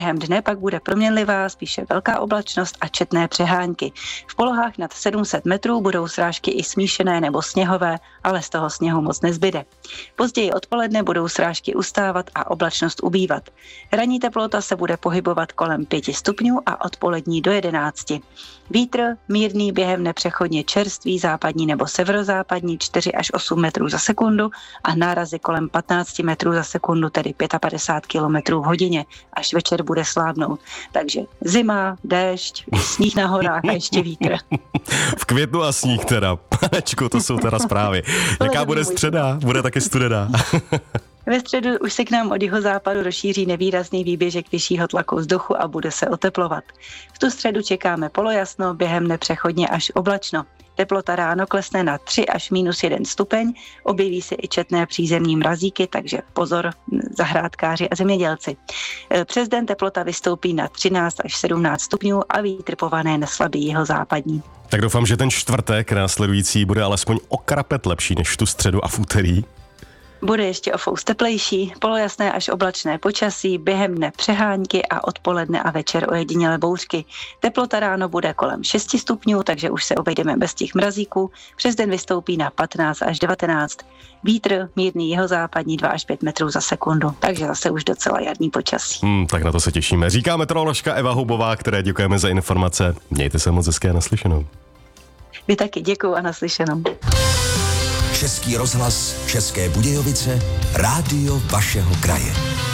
Během dne pak bude proměnlivá, spíše velká oblačnost a četné přehánky. V polohách nad 700 metrů budou srážky i smíšené nebo sněhové, ale z toho sněhu moc nezbyde. Později odpoledne budou srážky ustávat a oblačnost ubývat. Ranní teplota se bude pohybovat kolem 5 stupňů a odpolední do 11. Vítr mírný, během nepřechodně čerstvý, západní nebo severozápadní 4 až 8 metrů za sekundu a nárazy kolem 15 metrů za sekundu, tedy 55 km v hodině. Až večer bude slábnout. Takže zima, déšť, sníh na horách a ještě vítr. V květnu a sníh teda. Panečku, to jsou teda zprávy. Jaká bude středa? Bude taky studená. Ve středu už se k nám od jihozápadu rozšíří nevýrazný výběžek vyššího tlaku vzduchu a bude se oteplovat. V tu středu čekáme polojasno, během nepřechodně až oblačno. Teplota ráno klesne na 3 až -1 stupeň, objeví se i četné přízemní mrazíky, takže pozor zahrádkáři a zemědělci. Přes den teplota vystoupí na 13 až 17 stupňů a vítr pované neslabý jihozápadní. Tak doufám, že ten čtvrtek následující bude alespoň o krapet lepší než v tu středu a v úterý. Bude ještě o fous teplejší, polojasné až oblačné počasí, během dne přehánky a odpoledne a večer ojedinělé bouřky. Teplota ráno bude kolem 6 stupňů, takže už se obejdeme bez těch mrazíků. Přes den vystoupí na 15 až 19. Vítr mírný jihozápadní 2 až 5 metrů za sekundu, takže zase už docela jarní počasí. Tak na to se těšíme. Říká meteoroložka Eva Houbová, které děkujeme za informace. Mějte se moc hezké a naslyšenou. Vy taky děkuju a naslyšenou. Český rozhlas, České Budějovice, rádio vašeho kraje.